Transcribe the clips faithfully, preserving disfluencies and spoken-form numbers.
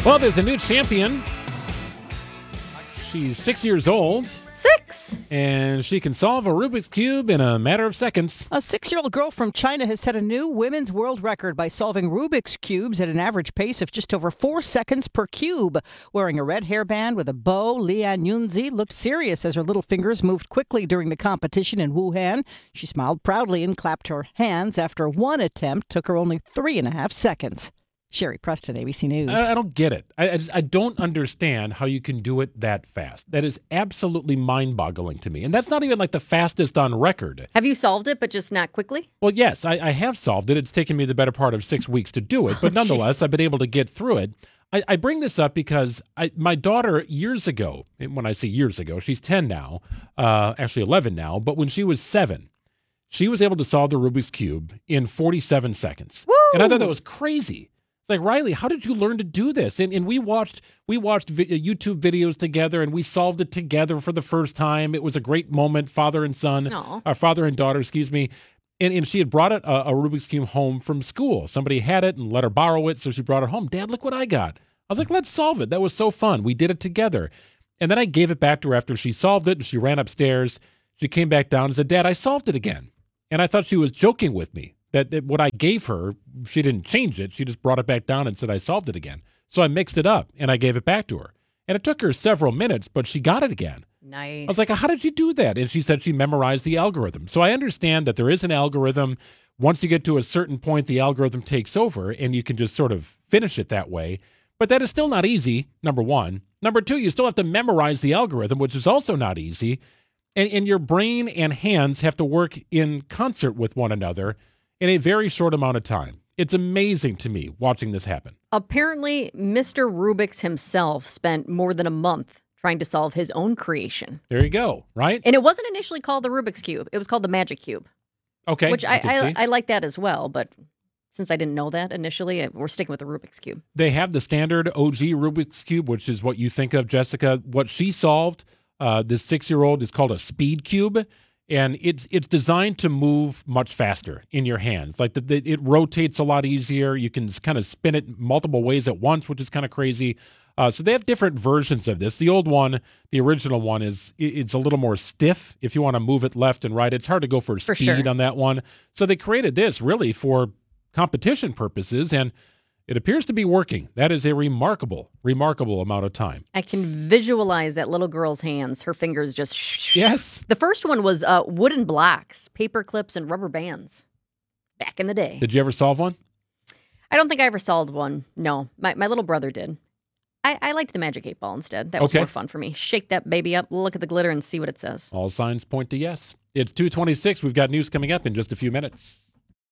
Well, there's a new champion. She's six years old. Six? And she can solve a Rubik's Cube in a matter of seconds. A six-year-old girl from China has set a new women's world record by solving Rubik's Cubes at an average pace of just over four seconds per cube. Wearing a red hairband with a bow, Lian Yunzi looked serious as her little fingers moved quickly during the competition in Wuhan. She smiled proudly and clapped her hands after one attempt took her only three and a half seconds. Sherry Preston, A B C News. I, I don't get it. I, I, just, I don't understand how you can do it that fast. That is absolutely mind-boggling to me. And that's not even like the fastest on record. Have you solved it, but just not quickly? Well, yes, I, I have solved it. It's taken me the better part of six weeks to do it. But nonetheless, I've been able to get through it. I, I bring this up because I, my daughter years ago, and when I say years ago, she's ten now, uh, actually eleven now, but when she was seven, she was able to solve the Rubik's Cube in forty-seven seconds. Woo! And I thought that was crazy. It's like, Riley, how did you learn to do this? And and we watched we watched vi- YouTube videos together, and we solved it together for the first time. It was a great moment, father and son, uh, father and daughter, excuse me. And and she had brought it, uh, a Rubik's Cube home from school. Somebody had it and let her borrow it, so she brought it home. Dad, look what I got. I was like, let's solve it. That was so fun. We did it together. And then I gave it back to her after she solved it, and she ran upstairs. She came back down and said, Dad, I solved it again. And I thought she was joking with me. That, that what I gave her, she didn't change it. She just brought it back down and said, I solved it again. So I mixed it up and I gave it back to her. And it took her several minutes, but she got it again. Nice. I was like, how did you do that? And she said she memorized the algorithm. So I understand that there is an algorithm. Once you get to a certain point, the algorithm takes over and you can just sort of finish it that way. But that is still not easy, number one. Number two, you still have to memorize the algorithm, which is also not easy. And, and your brain and hands have to work in concert with one another in a very short amount of time. It's amazing to me watching this happen. Apparently, Mister Rubik's himself spent more than a month trying to solve his own creation. There you go, right? And it wasn't initially called the Rubik's Cube. It was called the Magic Cube. Okay. Which I, I, I, I like that as well, but since I didn't know that initially, we're sticking with the Rubik's Cube. They have the standard O G Rubik's Cube, which is what you think of, Jessica. What she solved, uh, this six-year-old, is called a speed cube. And it's it's designed to move much faster in your hands. Like the, the, it rotates a lot easier. You can kind of spin it multiple ways at once, which is kind of crazy. Uh, so they have different versions of this. The old one, the original one, is it's a little more stiff. If you want to move it left and right, it's hard to go for, for speed sure. on that one. So they created this really for competition purposes, and it appears to be working. That is a remarkable, remarkable amount of time. I can visualize that little girl's hands, her fingers just... Yes. The first one was uh, wooden blocks, paper clips, and rubber bands back in the day. Did you ever solve one? I don't think I ever solved one. No, my, my little brother did. I, I liked the Magic eight Ball instead. That was okay. more fun for me. Shake that baby up, look at the glitter, and see what it says. All signs point to yes. It's two twenty-six. We've got news coming up in just a few minutes.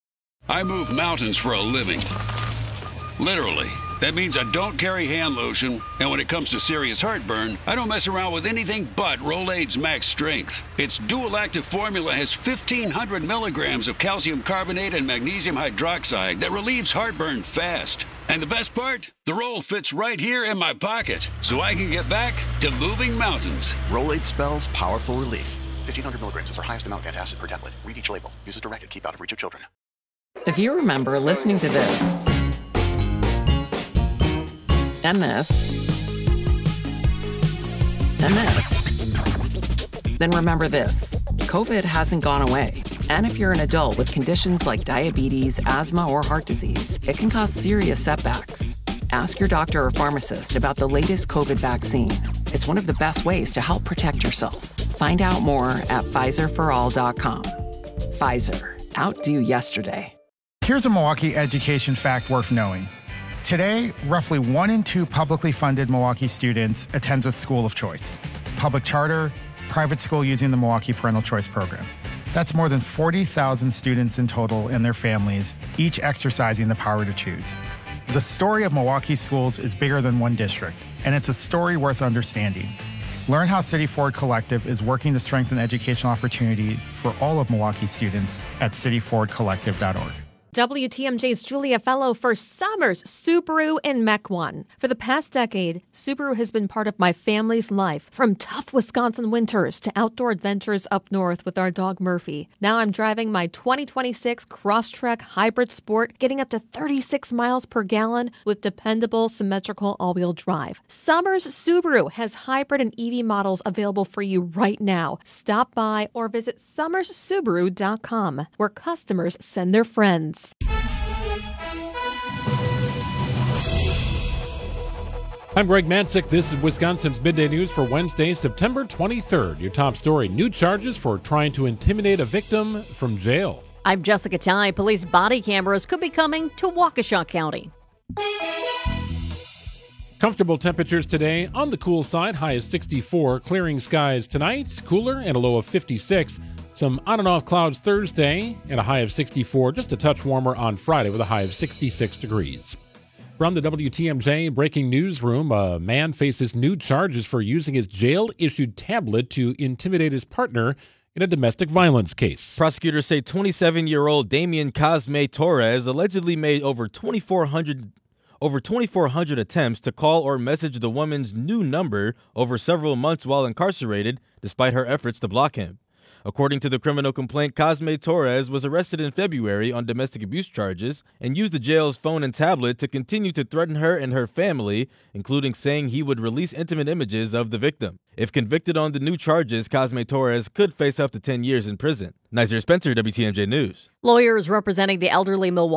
I move mountains for a living. Literally. That means I don't carry hand lotion, and when it comes to serious heartburn, I don't mess around with anything but Rolaids Max Strength. Its dual-active formula has fifteen hundred milligrams of calcium carbonate and magnesium hydroxide that relieves heartburn fast. And the best part? The roll fits right here in my pocket, so I can get back to moving mountains. Rolaids spells powerful relief. fifteen hundred milligrams is our highest amount of antacid per tablet. Read each label. Use as directed. Keep out of reach of children. If you remember listening to this and this and this, then remember this. COVID hasn't gone away. And if you're an adult with conditions like diabetes, asthma, or heart disease, it can cause serious setbacks. Ask your doctor or pharmacist about the latest COVID vaccine. It's one of the best ways to help protect yourself. Find out more at Pfizer for all dot com. Pfizer. Outdo yesterday. Here's a Milwaukee education fact worth knowing. Today, roughly one in two publicly funded Milwaukee students attends a school of choice. Public charter, private school using the Milwaukee Parental Choice Program. That's more than forty thousand students in total and their families, each exercising the power to choose. The story of Milwaukee schools is bigger than one district, and it's a story worth understanding. Learn how City Ford Collective is working to strengthen educational opportunities for all of Milwaukee students at city ford collective dot org. W T M J's Julia Fellow for Summers Subaru in Mequon. For the past decade, Subaru has been part of my family's life, from tough Wisconsin winters to outdoor adventures up north with our dog Murphy. Now I'm driving my twenty twenty-six Crosstrek Hybrid Sport, getting up to thirty-six miles per gallon with dependable, symmetrical all-wheel drive. Summers Subaru has hybrid and E V models available for you right now. Stop by or visit summers subaru dot com, where customers send their friends. I'm Greg Mansick. This is Wisconsin's Midday News for Wednesday, September twenty-third. Your top story: new charges for trying to intimidate a victim from jail. I'm Jessica Ty. Police body cameras could be coming to Waukesha County. Comfortable temperatures today. On the cool side, high is sixty-four. Clearing skies tonight, cooler and a low of fifty-six. Some on and off clouds Thursday and a high of sixty-four. Just a touch warmer on Friday with a high of sixty-six degrees. From the W T M J breaking newsroom, a man faces new charges for using his jail-issued tablet to intimidate his partner in a domestic violence case. Prosecutors say twenty-seven-year-old Damian Cosme Torres allegedly made over twenty-four hundred over twenty-four hundred attempts to call or message the woman's new number over several months while incarcerated, despite her efforts to block him. According to the criminal complaint, Cosme Torres was arrested in February on domestic abuse charges and used the jail's phone and tablet to continue to threaten her and her family, including saying he would release intimate images of the victim. If convicted on the new charges, Cosme Torres could face up to ten years in prison. Nizer Spencer, W T M J News. Lawyers representing the elderly Milwaukee